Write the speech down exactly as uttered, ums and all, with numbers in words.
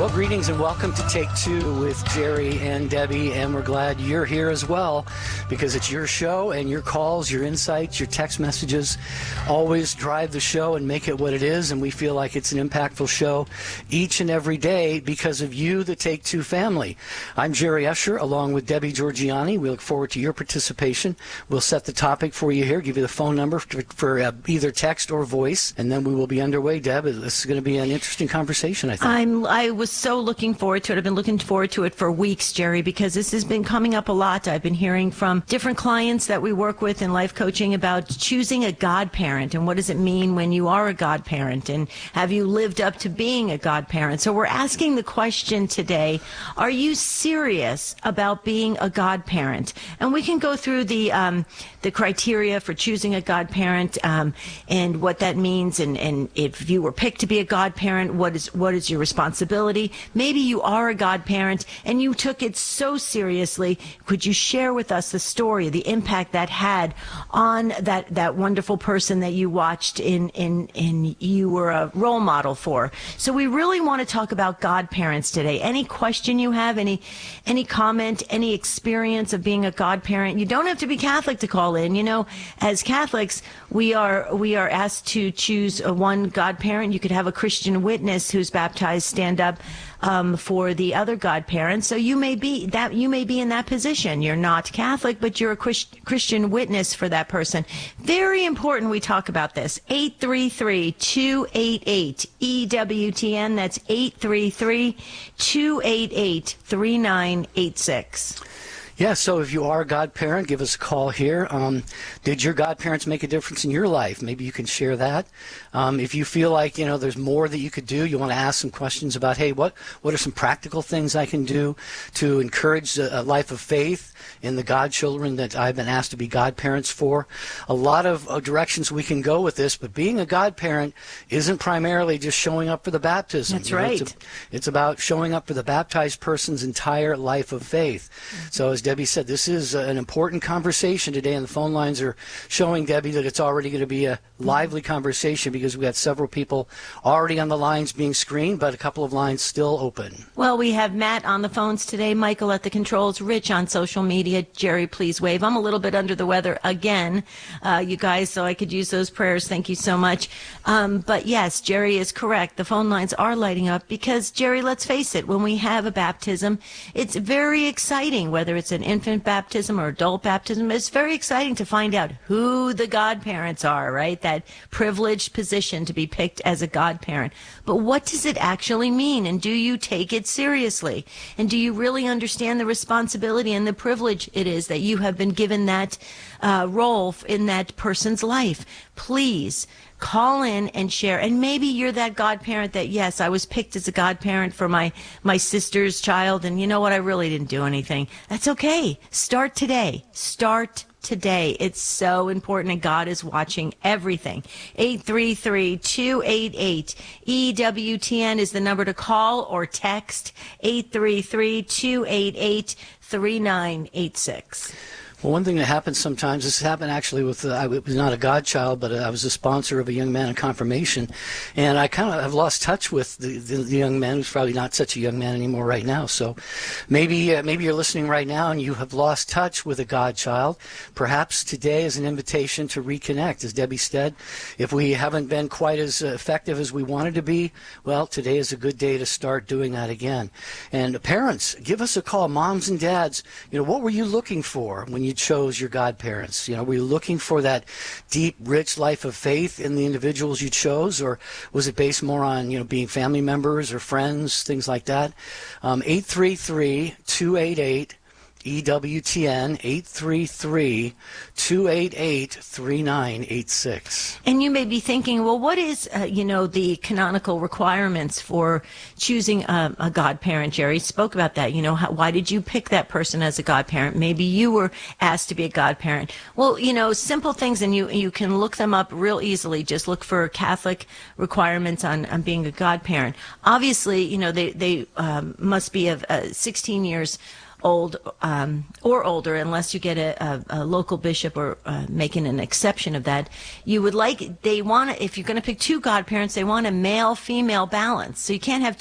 Well, greetings and welcome to Take Two with Jerry and Debbie, and we're glad you're here as well because it's your show, and your calls, your insights, your text messages always drive the show and make it what it is, and we feel like it's an impactful show each and every day because of you, the Take Two family. I'm Jerry Usher along with Debbie Georgiani. We look forward to your participation. We'll set the topic for you here, give you the phone number for, for uh, either text or voice, and then we will be underway. Deb, this is going to be an interesting conversation, I think. I'm, I was so looking forward to it. I've been looking forward to it for weeks, Jerry, because this has been coming up a lot. I've been hearing from different clients that we work with in life coaching about choosing a godparent and what does it mean when you are a godparent, and have you lived up to being a godparent? So we're asking the question today, are you serious about being a godparent? And we can go through the um, the criteria for choosing a godparent um, and what that means, and, and if you were picked to be a godparent, what is what is your responsibility? Maybe you are a godparent and you took it so seriously. Could you share with us the story, the impact that had on that, that wonderful person that you watched in, in, in you were a role model for? So we really want to talk about godparents today. Any question you have, any, any comment, any experience of being a godparent, you don't have to be Catholic to call in. You know, as Catholics, we are, we are asked to choose a one godparent. You could have a Christian witness who's baptized stand up Um, for the other godparents. So you may be that you may be in that position. You're not Catholic, but you're a Christ, Christian witness for that person. Very important we talk about this. eight three three, two eight eight, E W T N. That's eight three three, two eight eight, three nine eight six. Yeah, so if you are a godparent, give us a call here. Um, did your godparents make a difference in your life? Maybe you can share that. Um, if you feel like, you know, there's more that you could do, you want to ask some questions about, hey, what, what are some practical things I can do to encourage a, a life of faith in the godchildren that I've been asked to be godparents for? A lot of uh, directions we can go with this, but being a godparent isn't primarily just showing up for the baptism. That's you know, right. It's, a, it's about showing up for the baptized person's entire life of faith. Mm-hmm. So as Debbie said, this is an important conversation today, and the phone lines are showing, Debbie, that it's already going to be a lively conversation because we got several people already on the lines being screened, but a couple of lines still open. Well, we have Matt on the phones today, Michael at the controls, Rich on social media. Jerry, please wave. I'm a little bit under the weather again, uh, you guys, so I could use those prayers. Thank you so much. Um, but yes, Jerry is correct. The phone lines are lighting up because, Jerry, let's face it, when we have a baptism, it's very exciting, whether it's an infant baptism or adult baptism. It's very exciting to find out who the godparents are, right? That privileged position to be picked as a godparent. But what does it actually mean? And do you take it seriously? And do you really understand the responsibility and the privilege it is that you have been given that uh, role in that person's life? Please call in and share. And maybe you're that godparent that, yes, I was picked as a godparent for my, my sister's child, and you know what? I really didn't do anything. That's okay. Start today. Start today. It's so important, and God is watching everything. eight three three, two eight eight, E W T N is the number to call or text. eight three three, two eight eight, three nine eight six. Well, one thing that happens sometimes, this happened actually with, uh, I was not a godchild, but I was a sponsor of a young man in confirmation, and I kind of have lost touch with the, the, the young man who's probably not such a young man anymore right now. So maybe uh, maybe you're listening right now and you have lost touch with a godchild. Perhaps today is an invitation to reconnect. As Debbie said, if we haven't been quite as effective as we wanted to be, well, today is a good day to start doing that again. And parents, give us a call. Moms and dads, you know, what were you looking for when you you chose your godparents? You know, were you looking for that deep, rich life of faith in the individuals you chose, or was it based more on, you know, being family members or friends, things like that? Um, eight three three, two eight eight, E W T N, eight three three, two eight eight, three nine eight six. And you may be thinking, well, what is, uh, you know, the canonical requirements for choosing a, a godparent? Jerry spoke about that. You know, how, why did you pick that person as a godparent? Maybe you were asked to be a godparent. Well, you know, simple things, and you you can look them up real easily. Just look for Catholic requirements on, on being a godparent. Obviously, you know, they, they um, must be of uh, sixteen years old um, or older, unless you get a, a, a local bishop or uh, making an exception of that. You would like, they want to, if you're going to pick two godparents, they want a male-female balance. So you can't have